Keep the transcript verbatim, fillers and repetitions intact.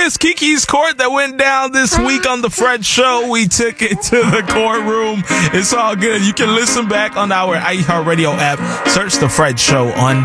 Miss Kiki's court that went down this week on the Fred Show. We took it to the courtroom. It's all good. You can listen back on our iHeartRadio app. Search the Fred Show on